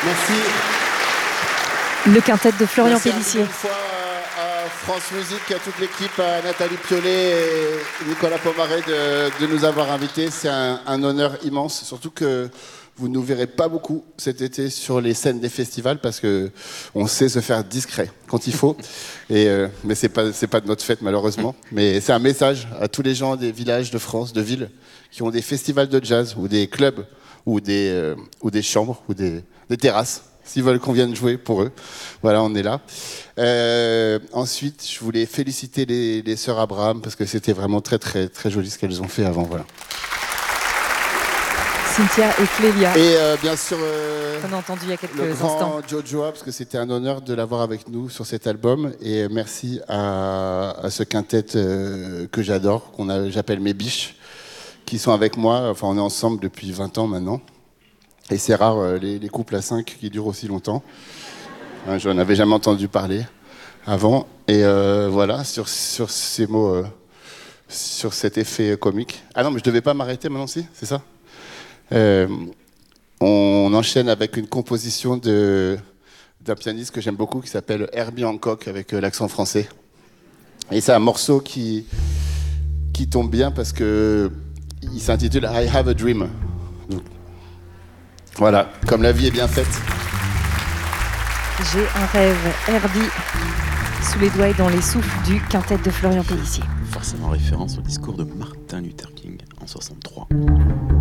Merci. Le quintet de Florian Merci Pélissier. Une fois à France Musique, à toute l'équipe, à Nathalie Piolet et Nicolas Pomaret de nous avoir invités. C'est un honneur immense, surtout que vous ne nous verrez pas beaucoup cet été sur les scènes des festivals parce qu'on sait se faire discret quand il faut. Mais c'est pas de notre fête malheureusement. Mais c'est un message à tous les gens des villages de France, de villes, qui ont des festivals de jazz ou des clubs ou des chambres ou des terrasses. S'ils veulent qu'on vienne jouer pour eux, voilà, on est là. Ensuite, je voulais féliciter les sœurs Abraham parce que c'était vraiment très très très joli ce qu'elles ont fait avant, voilà. Cynthia et Clélia. Et bien sûr, On a entendu il y a quelques le grand instants. Jojo, parce que c'était un honneur de l'avoir avec nous sur cet album. Et merci à ce quintet que j'adore, j'appelle mes biches, qui sont avec moi. Enfin, on est ensemble depuis 20 ans maintenant. Et c'est rare les couples à 5 qui durent aussi longtemps. Je n'en avais jamais entendu parler avant. Et voilà, sur ces mots, sur cet effet comique. Ah non, mais je ne devais pas m'arrêter maintenant, si, c'est ça? On enchaîne avec une composition d'un pianiste que j'aime beaucoup qui s'appelle Herbie Hancock avec l'accent français. Et c'est un morceau qui tombe bien parce que il s'intitule I Have a Dream. Donc, voilà, comme la vie est bien faite. J'ai un rêve, Herbie, sous les doigts et dans les souffles du quintet de Florian Pélissier. Forcément référence au discours de Martin Luther King en 63.